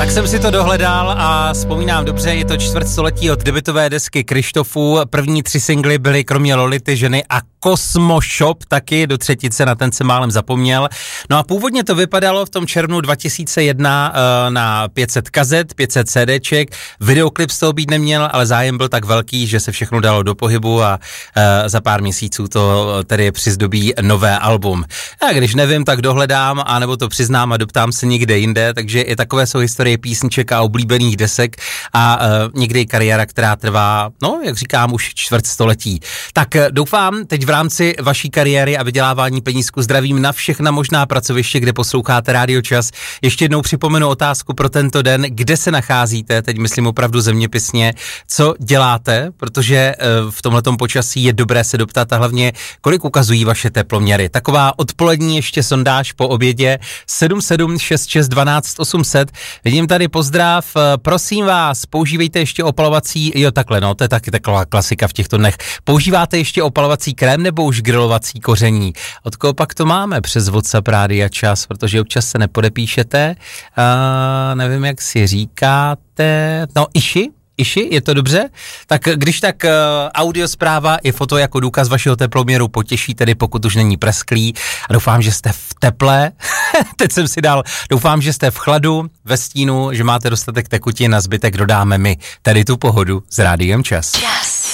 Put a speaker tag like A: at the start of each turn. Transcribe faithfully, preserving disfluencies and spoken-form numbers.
A: Tak jsem si to dohledal a vzpomínám dobře, je to čtvrtstoletí od debutové desky Krištofu. První tři singly byly kromě Lolity ženy a Cosmo Shop taky, do třetice na ten se málem zapomněl. No a původně to vypadalo v tom červnu dva tisíce jedna uh, na pět set kazet, pět set CDček. Videoklip z toho být neměl, ale zájem byl tak velký, že se všechno dalo do pohybu a uh, za pár měsíců to tedy přizdobí nové album. A když nevím, tak dohledám, anebo to přiznám a doptám se někde jinde, takže i takové jsou historie písniček a oblíbených desek a uh, někdy kariéra, která trvá, no, jak říkám, už čtvrtstoletí. Tak doufám, teď v rámci vaší kariéry a vydělávání penízku zdravím na všechna možná pracoviště, kde posloucháte Rádio Čas. Ještě jednou připomenu otázku pro tento den, kde se nacházíte, teď myslím opravdu zeměpisně, co děláte, protože uh, v tomhletom počasí je dobré se doptat a hlavně, kolik ukazují vaše teploměry. Taková odpolední ještě sondáž po obědě sedm sedm šest šest dvanáct osm set. Vidím tady pozdrav, prosím vás, používejte ještě opalovací, jo takhle, no, to je taky taková klasika v těchto dnech. Používáte ještě opalovací krém nebo už grilovací koření? Od koho pak to máme přes WhatsApp Rádia Čas, protože občas se nepodepíšete, uh, nevím, jak si říkáte, no Iši? Iši, je to dobře? Tak když tak uh, audiospráva i foto jako důkaz vašeho teploměru potěší, tedy pokud už není presklý. A doufám, že jste v teple. Teď jsem si dal, doufám, že jste v chladu, ve stínu, že máte dostatek tekutin, na zbytek dodáme my tady tu pohodu s Rádiem Čas. Čas.